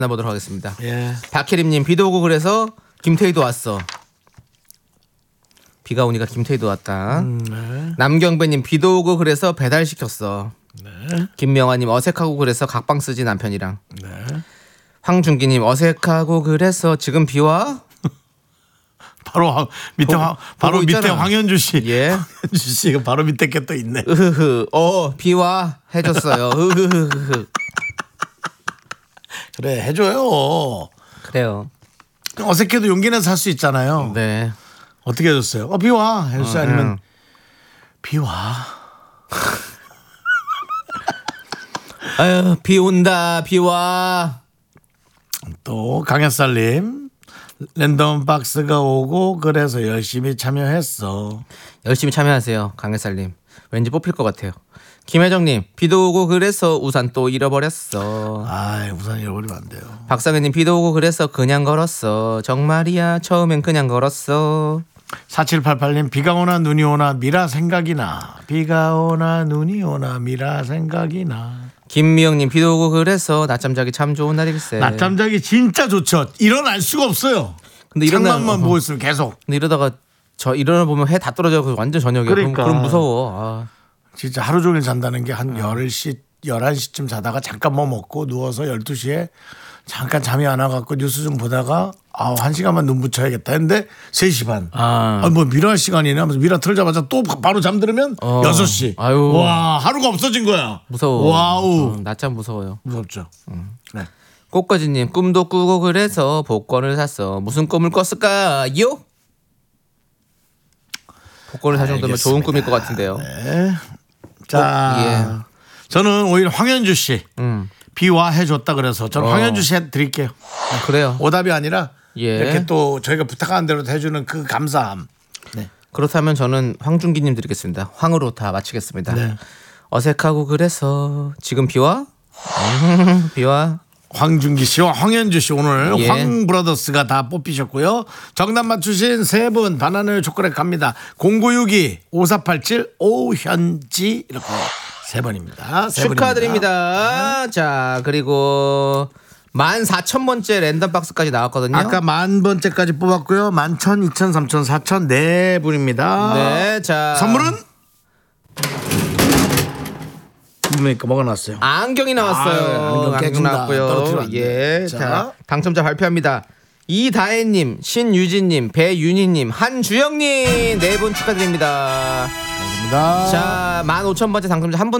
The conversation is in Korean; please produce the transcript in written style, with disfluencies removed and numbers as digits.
만나보도록 하겠습니다. 예. 박혜림님 비도 오고 그래서 김태희도 왔어. 비가 오니까 김태희도 왔다. 네. 남경배님 비도 오고 그래서 배달시켰어. 네. 김명아님 어색하고 그래서 각방 쓰지 남편이랑. 네. 황준기님 어색하고 그래서 지금 비와? 바로 밑에 바로 밑에 있잖아. 황현주 씨. 예. 황현주 씨가 바로 밑에 게 또 있네. 으흐흐. 비와 해줬어요. 으흐흐흐. 그래 해줘요. 그래요. 어색해도 용기 내서 할 수 있잖아요. 네. 어떻게 해줬어요? 비와 해줬어요. 아니면 비와. 아유 비 온다 비와. 또 강햇살님 랜덤 박스가 오고 그래서 열심히 참여했어. 열심히 참여하세요 강혜살님. 왠지 뽑힐 것 같아요. 김혜정님 비도 오고 그래서 우산 또 잃어버렸어. 아 우산 잃어버리면 안 돼요. 박상현님 비도 오고 그래서 그냥 걸었어. 정말이야 처음엔 그냥 걸었어. 4788님 비가 오나 눈이 오나 미라 생각이 나. 비가 오나 눈이 오나 미라 생각이 나. 김미영님 비도 오고 그래서 낮잠 자기 참 좋은 날일세. 낮잠 자기 진짜 좋죠. 일어날 수가 없어요. 근데 창문만 보고 있으면 계속. 근데 이러다가 저 일어나 보면 해 다 떨어져 완전 저녁이야. 그러니까. 그럼 무서워. 아. 진짜 하루 종일 잔다는 게 한 10시 11시쯤 자다가 잠깐 뭐 먹고 누워서 12시에 잠깐 잠이 안 와갖고 뉴스 좀 보다가 1시간만 눈 붙여야겠다 했는데 3시 반. 뭐 미라 시간이네 하면서 미라 틀자마자 또 바로 잠들으면 6시. 아유. 와 하루가 없어진 거야. 무서워. 와우. 낮잠 무서워요. 무섭죠. 네. 꽃가지님 꿈도 꾸고 그래서 복권을 샀어. 무슨 꿈을 꿨을까요? 복권을 살 정도면 좋은 꿈일 것 같은데요. 네. 자, 저는 오히려 황현주 씨 비와 해줬다 그래서 저는 황현주 씨 해드릴게요. 그래요. 오답이 아니라 예. 이렇게 또 저희가 부탁하는 대로 해주는 그 감사함. 네. 그렇다면 저는 황준기님 드리겠습니다. 황으로 다 마치겠습니다. 네. 어색하고 그래서 지금 비와? 비와? 황준기 씨와 황현주 씨 오늘 예. 황 브라더스가 다 뽑히셨고요. 정답 맞추신 세 분 바나나 초콜릿 갑니다. 0962 5487 오현지 이렇게 세 번입니다. 축하드립니다. 자 그리고 14,000번째 랜덤 박스까지 나왔거든요. 아까 10,000번째까지 뽑았고요. 11,000, 2,000, 3,000, 4,000 네 분입니다. 네, 자 선물은 뭡니까 먹어놨어요. 안경이 나왔어요. 안경 깨진다. 나왔고요. 떨어뜨리면 안 돼. 예, 자. 자 당첨자 발표합니다. 이다혜님, 신유진님, 배윤희님, 한주영님 네 분 축하드립니다. 감사합니다. 자 15,000번째 당첨자 한 분